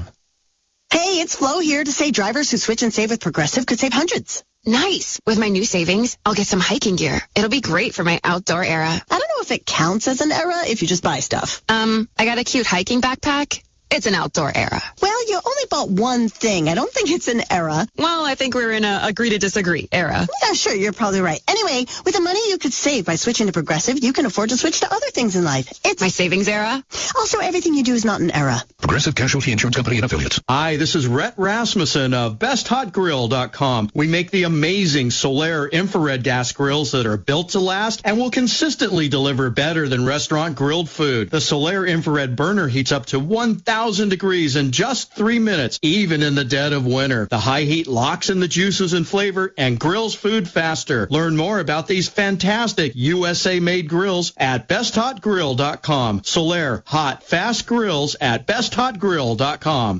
Hey, it's Flo here to say drivers who switch and save with Progressive could save hundreds. Nice. With my new savings, I'll get some hiking gear. It'll be great for my outdoor era. I don't know if it counts as an era if you just buy stuff. Um, I got a cute hiking backpack. It's an outdoor era. Well, you only bought one thing. I don't think it's an era. Well, I think we're in a agree to disagree era. Yeah, sure, you're probably right. Anyway, with the money you could save by switching to Progressive, you can afford to switch to other things in life. It's my savings era. Also, everything you do is not an era. Progressive Casualty Insurance Company and Affiliates. Hi, this is Rhett Rasmussen of best hot grill dot com. We make the amazing Solaire infrared gas grills that are built to last and will consistently deliver better than restaurant grilled food. The Solaire infrared burner heats up to one thousand degrees in just three minutes, even in the dead of winter. The high heat locks in the juices and flavor and grills food faster. Learn more about these fantastic U S A-made grills at best hot grill dot com. Solaire, hot, fast grills at best hot grill dot com.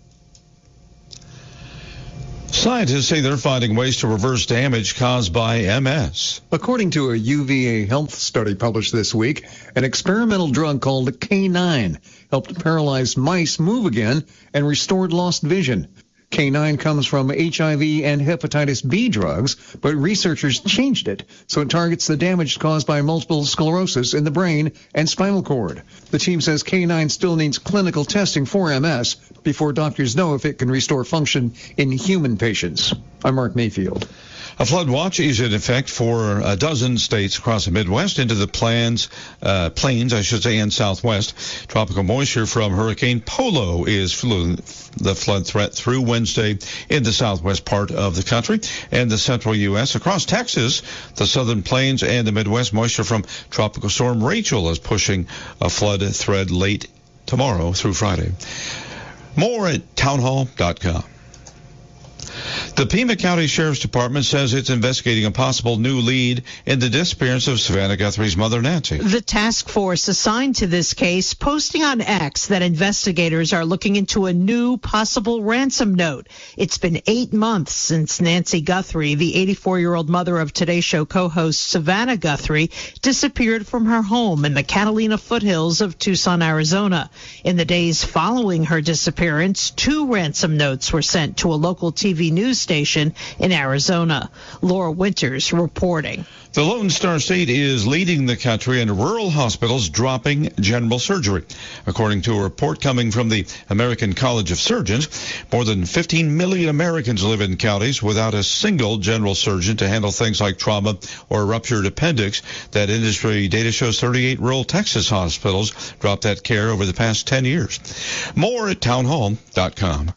Scientists say they're finding ways to reverse damage caused by M S. According to a U V A health study published this week, an experimental drug called K nine helped paralyzed mice move again and restored lost vision. K nine comes from H I V and hepatitis B drugs, but researchers changed it so it targets the damage caused by multiple sclerosis in the brain and spinal cord. The team says K nine still needs clinical testing for M S before doctors know if it can restore function in human patients. I'm Mark Mayfield. A flood watch is in effect for a dozen states across the Midwest into the plans, uh, plains, I should say, and Southwest. Tropical moisture from Hurricane Polo is flew the flood threat through Wednesday in the southwest part of the country and the central U S. Across Texas, the southern plains and the Midwest, moisture from Tropical Storm Rachel is pushing a flood threat late tomorrow through Friday. More at townhall dot com. The Pima County Sheriff's Department says it's investigating a possible new lead in the disappearance of Savannah Guthrie's mother, Nancy. The task force assigned to this case posting on X that investigators are looking into a new possible ransom note. It's been eight months since Nancy Guthrie, the eighty-four-year-old mother of Today Show co-host Savannah Guthrie, disappeared from her home in the Catalina foothills of Tucson, Arizona. In the days following her disappearance, two ransom notes were sent to a local T V news station in Arizona. Laura Winters reporting. The Lone Star State is leading the country in rural hospitals dropping general surgery. According to a report coming from the American College of Surgeons, more than fifteen million Americans live in counties without a single general surgeon to handle things like trauma or ruptured appendix. That industry data shows thirty-eight rural Texas hospitals dropped that care over the past ten years. More at townhall dot com.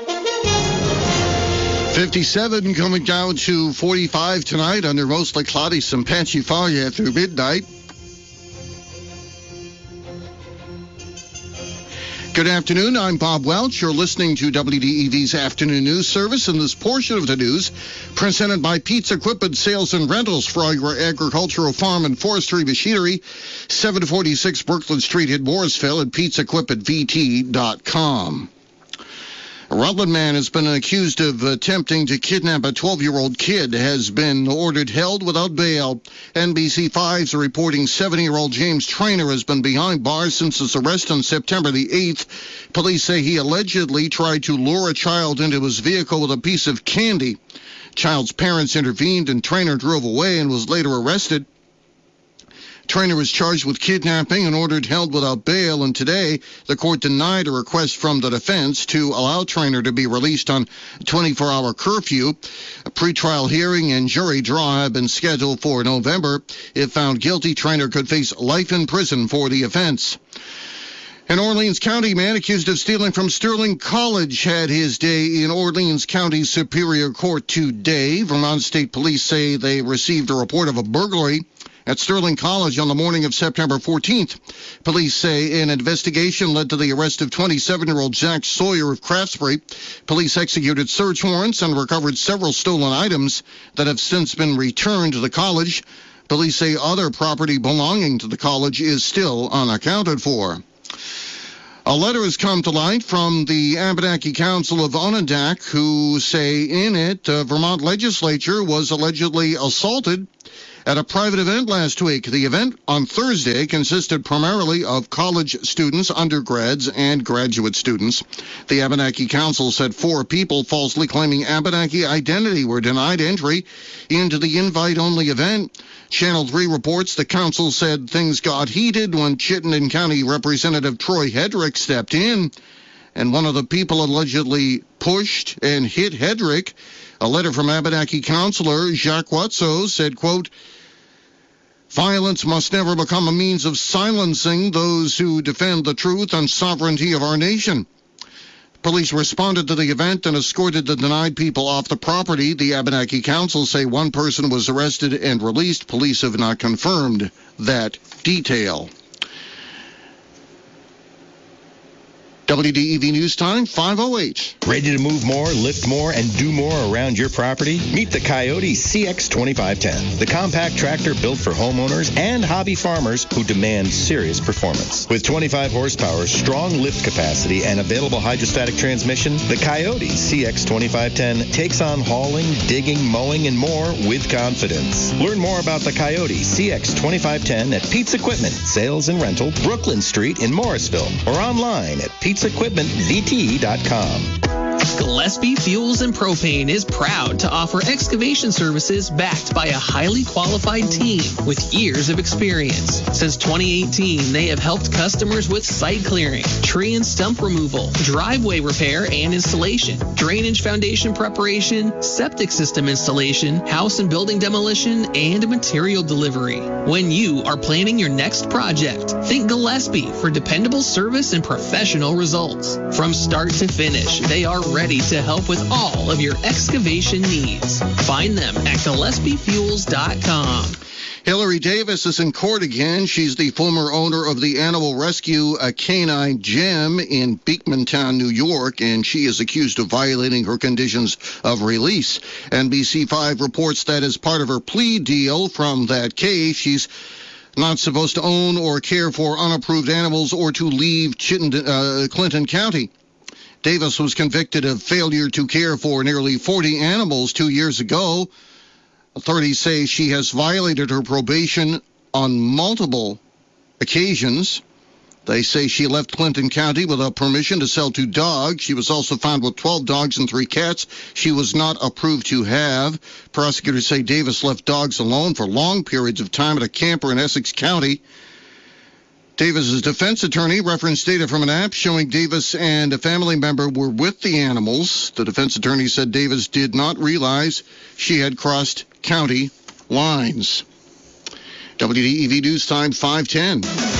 fifty-seven coming down to forty-five tonight under mostly cloudy, some patchy fog yet through midnight. Good afternoon. I'm Bob Welch. You're listening to W D E V's Afternoon News Service, and this portion of the news presented by Pete's Equipment Sales and Rentals for all your agricultural, farm, and forestry machinery. seven forty-six Brooklyn Street in Mooresville, and Pete's Equipment V T dot com. A Rutland man has been accused of attempting to kidnap a twelve-year-old kid, has been ordered held without bail. N B C five's reporting seventy-year-old James Trainer has been behind bars since his arrest on September the eighth. Police say he allegedly tried to lure a child into his vehicle with a piece of candy. Child's parents intervened and Trainer drove away and was later arrested. Trainer was charged with kidnapping and ordered held without bail, and today the court denied a request from the defense to allow Trainer to be released on twenty-four hour curfew. A pretrial hearing and jury draw have been scheduled for November. If found guilty, Trainer could face life in prison for the offense. An Orleans County man accused of stealing from Sterling College had his day in Orleans County Superior Court today. Vermont State Police say they received a report of a burglary at Sterling College on the morning of September fourteenth. Police say an investigation led to the arrest of twenty-seven-year-old Zach Sawyer of Craftsbury. Police executed search warrants and recovered several stolen items that have since been returned to the college. Police say other property belonging to the college is still unaccounted for. A letter has come to light from the Abenaki Council of Onondaga, who say in it the Vermont legislature was allegedly assaulted at a private event last week. The event on Thursday consisted primarily of college students, undergrads, and graduate students. The Abenaki Council said four people falsely claiming Abenaki identity were denied entry into the invite-only event. Channel three reports the council said things got heated when Chittenden County Representative Troy Hedrick stepped in, and one of the people allegedly pushed and hit Hedrick. A letter from Abenaki Councilor Jacques Watso said, quote, "Violence must never become a means of silencing those who defend the truth and sovereignty of our nation." Police responded to the event and escorted the denied people off the property. The Abenaki Council say one person was arrested and released. Police have not confirmed that detail. W D E V News Time, five oh eight. Ready to move more, lift more, and do more around your property? Meet the Coyote C X twenty-five ten, the compact tractor built for homeowners and hobby farmers who demand serious performance. With twenty-five horsepower, strong lift capacity, and available hydrostatic transmission, the Coyote C X twenty-five ten takes on hauling, digging, mowing, and more with confidence. Learn more about the Coyote C X twenty-five ten at Pete's Equipment, Sales and Rental, Brooklyn Street in Morrisville, or online at Pete's Equipment V T dot com. Gillespie Fuels and Propane is proud to offer excavation services backed by a highly qualified team with years of experience. Since twenty eighteen, they have helped customers with site clearing, tree and stump removal, driveway repair and installation, drainage foundation preparation, septic system installation, house and building demolition, and material delivery. When you are planning your next project, think Gillespie for dependable service and professional results. From start to finish, they are ready to help with all of your excavation needs. Find them at Gillespie Fuels dot com. Hillary Davis is in court again. She's the former owner of the animal rescue a Canine Gem in Beekmantown, New York, and she is accused of violating her conditions of release. N B C five reports that as part of her plea deal from that case, she's not supposed to own or care for unapproved animals or to leave Chittenden, uh, Clinton County. Davis was convicted of failure to care for nearly forty animals two years ago. Authorities say she has violated her probation on multiple occasions. They say she left Clinton County without permission to sell two dogs. She was also found with twelve dogs and three cats she was not approved to have. Prosecutors say Davis left dogs alone for long periods of time at a camper in Essex County. Davis's defense attorney referenced data from an app showing Davis and a family member were with the animals. The defense attorney said Davis did not realize she had crossed county lines. W D E V News Time, five ten.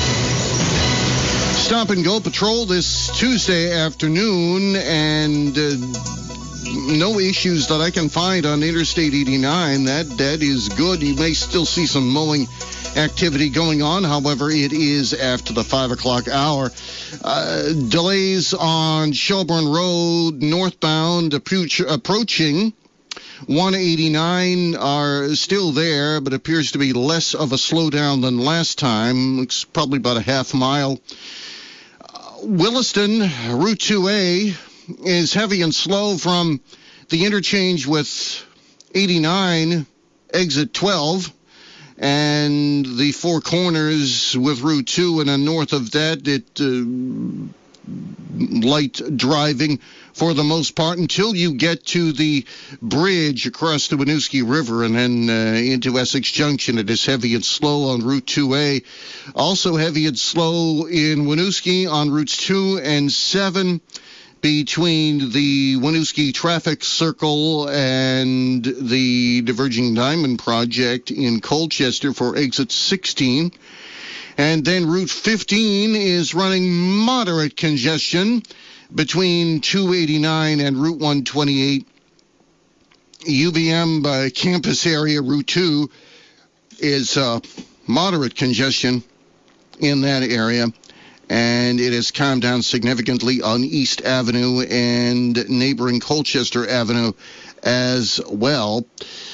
Stop and Go patrol this Tuesday afternoon, and uh, no issues that I can find on Interstate eighty-nine. That that is good. You may still see some mowing activity going on. However, it is after the five o'clock hour. Uh, delays on Shelburne Road northbound approaching one eighty-nine are still there, but appears to be less of a slowdown than last time. It's probably about a half mile. Uh, Williston, Route two A, is heavy and slow from the interchange with eighty-nine, exit twelve, and the Four Corners with Route two, and then north of that, it uh, light driving for the most part until you get to the bridge across the Winooski River and then uh, into Essex Junction. It is heavy and slow on Route two A. Also heavy and slow in Winooski on Routes two and seven between the Winooski Traffic Circle and the Diverging Diamond Project in Colchester for exit sixteen. And then Route fifteen is running moderate congestion between two eighty-nine and Route one twenty-eight. U V M uh, campus area, Route two, is uh, moderate congestion in that area. And it has calmed down significantly on East Avenue and neighboring Colchester Avenue as well.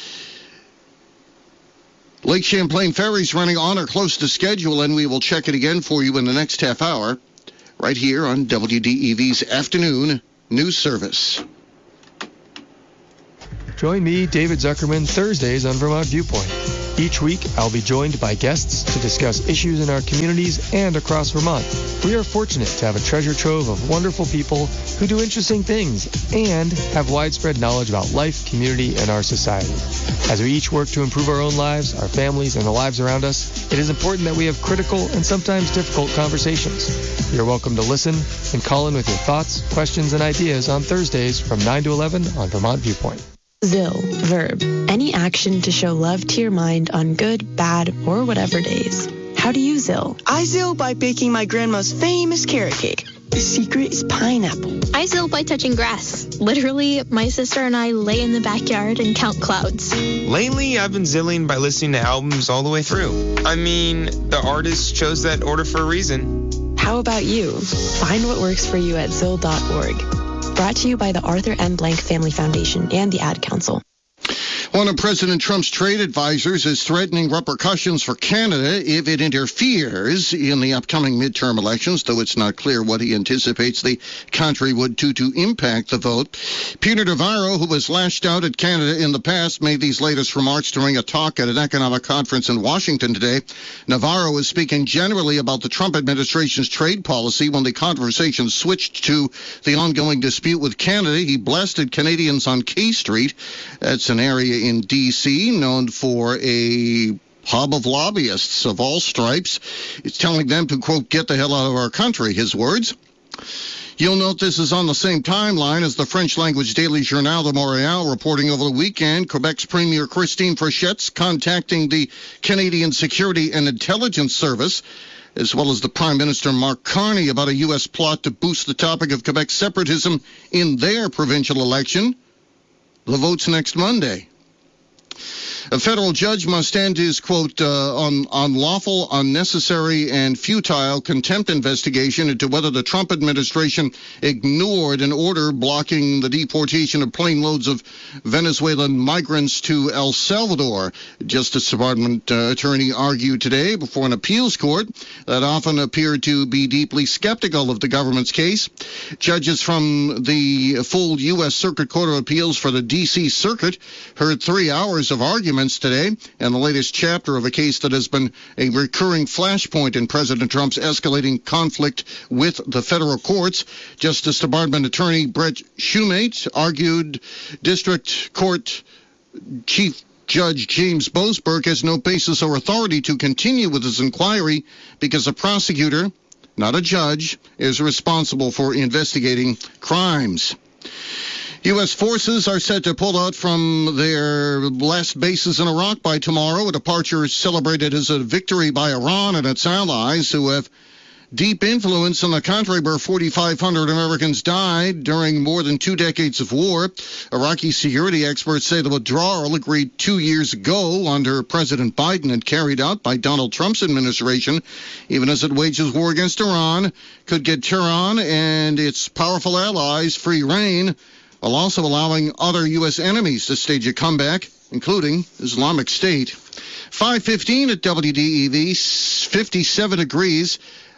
Lake Champlain Ferry's running on or close to schedule, and we will check it again for you in the next half hour, right here on W D E V's Afternoon News Service. Join me, David Zuckerman, Thursdays on Vermont Viewpoint. Each week, I'll be joined by guests to discuss issues in our communities and across Vermont. We are fortunate to have a treasure trove of wonderful people who do interesting things and have widespread knowledge about life, community, and our society. As we each work to improve our own lives, our families, and the lives around us, it is important that we have critical and sometimes difficult conversations. You're welcome to listen and call in with your thoughts, questions, and ideas on Thursdays from nine to eleven on Vermont Viewpoint. Zill, verb, any action to show love to your mind on good, bad, or whatever days. How do you Zill? I Zill by baking my grandma's famous carrot cake. The secret is pineapple. I Zill by touching grass. Literally, my sister and I lay in the backyard and count clouds. Lately, I've been Zilling by listening to albums all the way through. I mean, the artist chose that order for a reason. How about you? Find what works for you at zill dot org. Brought to you by the Arthur M. Blank Family Foundation and the Ad Council. One of President Trump's trade advisors is threatening repercussions for Canada if it interferes in the upcoming midterm elections, though it's not clear what he anticipates the country would do to impact the vote. Peter Navarro, who has lashed out at Canada in the past, made these latest remarks during a talk at an economic conference in Washington today. Navarro is speaking generally about the Trump administration's trade policy. When the conversation switched to the ongoing dispute with Canada, he blasted Canadians on K Street. That's an area in D C known for a hub of lobbyists of all stripes. It's telling them to, quote, get the hell out of our country, his words. You'll note this is on the same timeline as the French-language daily Journal de Montréal reporting over the weekend. Quebec's Premier Christine Fréchette's contacting the Canadian Security and Intelligence Service, as well as the Prime Minister Mark Carney, about a U S plot to boost the topic of Quebec separatism in their provincial election. The vote's next Monday. A federal judge must end his, quote, uh, un- unlawful, unnecessary, and futile contempt investigation into whether the Trump administration ignored an order blocking the deportation of plane loads of Venezuelan migrants to El Salvador. Justice Department uh, attorney argued today before an appeals court that often appeared to be deeply skeptical of the government's case. Judges from the full U S Circuit Court of Appeals for the D C Circuit heard three hours of arguments today, and the latest chapter of a case that has been a recurring flashpoint in President Trump's escalating conflict with the federal courts. Justice Department Attorney Brett Shumate argued District Court Chief Judge James Boasberg has no basis or authority to continue with his inquiry because a prosecutor, not a judge, is responsible for investigating crimes. U S forces are set to pull out from their last bases in Iraq by tomorrow, a departure celebrated as a victory by Iran and its allies, who have deep influence in the country where forty-five hundred Americans died during more than two decades of war. Iraqi security experts say the withdrawal, agreed two years ago under President Biden and carried out by Donald Trump's administration, even as it wages war against Iran, could get Tehran and its powerful allies free rein, while also allowing other U S enemies to stage a comeback, including Islamic State. five fifteen at W D E V, fifty-seven degrees.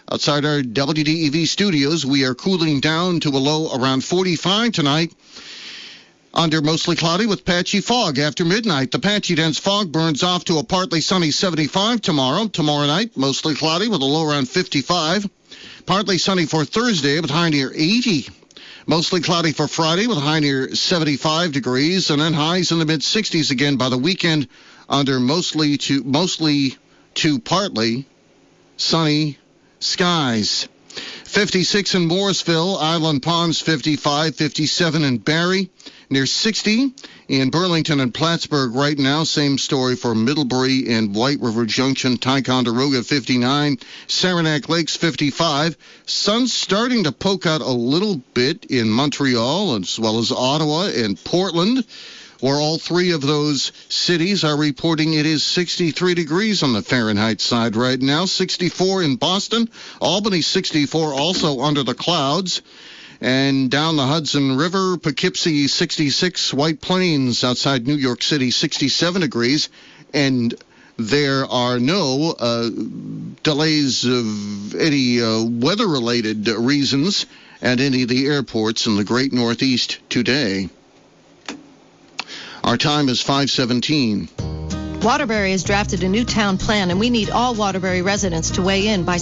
Outside our W D E V studios, we are cooling down to a low around forty-five tonight. Under mostly cloudy with patchy fog after midnight. The patchy dense fog burns off to a partly sunny seventy-five tomorrow. Tomorrow night, mostly cloudy with a low around fifty-five. Partly sunny for Thursday with a high near eighty. Mostly cloudy for Friday with a high near seventy-five degrees. And then highs in the mid-sixties again by the weekend under mostly to mostly to partly sunny skies. fifty-six in Mooresville, Island Palms fifty-five, fifty-seven in Barrie, near sixty in Burlington and Plattsburgh right now. Same story for Middlebury and White River Junction, Ticonderoga fifty-nine, Saranac Lakes fifty-five. Sun's starting to poke out a little bit in Montreal as well as Ottawa and Portland, where all three of those cities are reporting it is sixty-three degrees on the Fahrenheit side right now. sixty-four in Boston, Albany sixty-four, also under the clouds. And down the Hudson River, Poughkeepsie sixty-six, White Plains outside New York City sixty-seven degrees. And there are no uh, delays of any uh, weather-related reasons at any of the airports in the Great Northeast today. Our time is five seventeen. Waterbury has drafted a new town plan, and we need all Waterbury residents to weigh in by